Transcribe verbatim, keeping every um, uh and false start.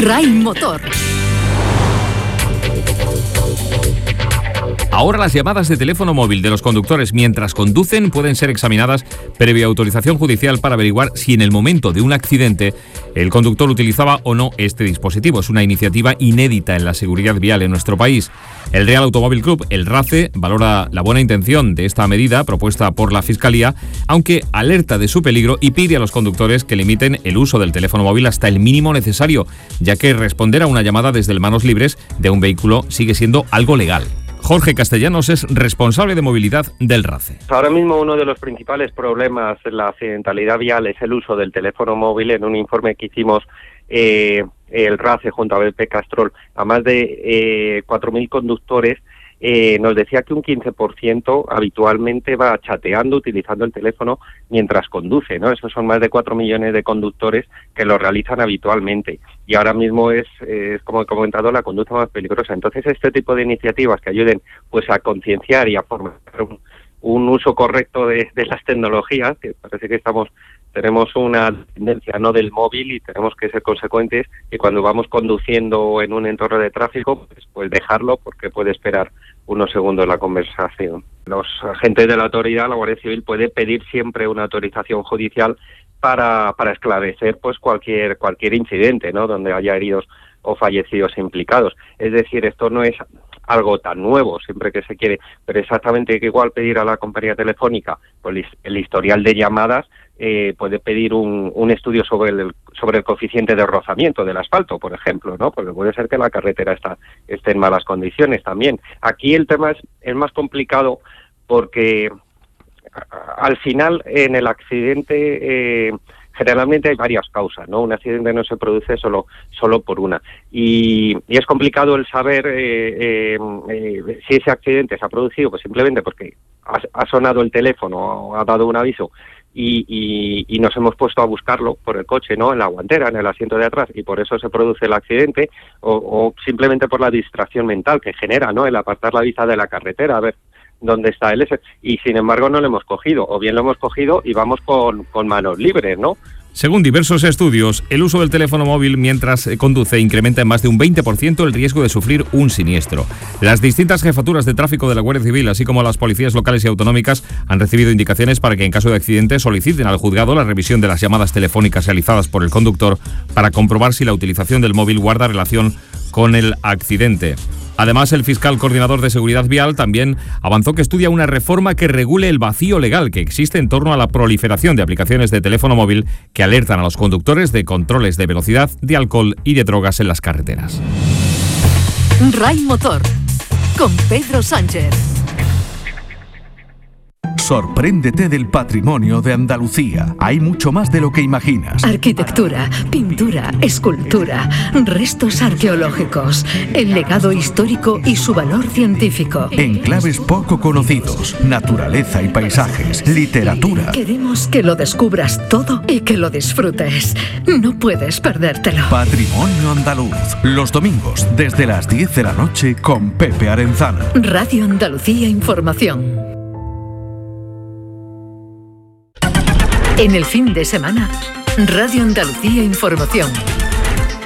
RAI Motor. Ahora las llamadas de teléfono móvil de los conductores mientras conducen pueden ser examinadas previa autorización judicial para averiguar si en el momento de un accidente el conductor utilizaba o no este dispositivo. Es una iniciativa inédita en la seguridad vial en nuestro país. El Real Automóvil Club, el RACE, valora la buena intención de esta medida propuesta por la Fiscalía, aunque alerta de su peligro y pide a los conductores que limiten el uso del teléfono móvil hasta el mínimo necesario, ya que responder a una llamada desde el manos libres de un vehículo sigue siendo algo legal. Jorge Castellanos es responsable de movilidad del RACE. Ahora mismo uno de los principales problemas en la accidentalidad vial es el uso del teléfono móvil. En un informe que hicimos eh, el RACE junto a B P Castrol a más de eh, cuatro mil conductores, eh, nos decía que un quince por ciento habitualmente va chateando, utilizando el teléfono mientras conduce, ¿no? Esos son más de cuatro millones de conductores que lo realizan habitualmente. Y ahora mismo es, es, como he comentado, la conducta más peligrosa. Entonces, este tipo de iniciativas que ayuden pues a concienciar y a formar un, un uso correcto de, de las tecnologías, que parece que estamos tenemos una tendencia no del móvil y tenemos que ser consecuentes, y cuando vamos conduciendo en un entorno de tráfico, pues, pues dejarlo, porque puede esperar unos segundos la conversación. Los agentes de la autoridad, la Guardia Civil, puede pedir siempre una autorización judicial para para esclarecer pues cualquier cualquier incidente, ¿no?, donde haya heridos o fallecidos implicados. Es decir, esto no es algo tan nuevo, siempre que se quiere, pero exactamente que igual pedir a la compañía telefónica pues el historial de llamadas, eh, puede pedir un, un estudio sobre el sobre el coeficiente de rozamiento del asfalto, por ejemplo, ¿no? Porque puede ser que la carretera está esté en malas condiciones también. Aquí el tema es, es más complicado porque al final en el accidente eh, generalmente hay varias causas, ¿no? Un accidente no se produce solo solo por una. Y, y es complicado el saber eh, eh, eh, si ese accidente se ha producido pues simplemente porque ha, ha sonado el teléfono o ha dado un aviso y, y, y nos hemos puesto a buscarlo por el coche, ¿no?, en la guantera, en el asiento de atrás, y por eso se produce el accidente, o, o simplemente por la distracción mental que genera, ¿no?, el apartar la vista de la carretera, a ver dónde está el ese, y sin embargo no lo hemos cogido, o bien lo hemos cogido y vamos con, con manos libres, ¿no? Según diversos estudios, el uso del teléfono móvil mientras conduce incrementa en más de un veinte por ciento el riesgo de sufrir un siniestro. Las distintas jefaturas de tráfico de la Guardia Civil, así como las policías locales y autonómicas, han recibido indicaciones para que en caso de accidente soliciten al juzgado la revisión de las llamadas telefónicas realizadas por el conductor para comprobar si la utilización del móvil guarda relación con el accidente. Además, el fiscal coordinador de seguridad vial también avanzó que estudia una reforma que regule el vacío legal que existe en torno a la proliferación de aplicaciones de teléfono móvil que alertan a los conductores de controles de velocidad, de alcohol y de drogas en las carreteras. RAI Motor, con Pedro Sánchez. Sorpréndete del patrimonio de Andalucía. Hay mucho más de lo que imaginas. Arquitectura, pintura, escultura, restos arqueológicos, el legado histórico y su valor científico. Enclaves poco conocidos, naturaleza y paisajes, literatura. Queremos que lo descubras todo y que lo disfrutes. No puedes perdértelo. Patrimonio andaluz. Los domingos, desde las diez de la noche, con Pepe Arenzana. Radio Andalucía Información. En el fin de semana, Radio Andalucía Información.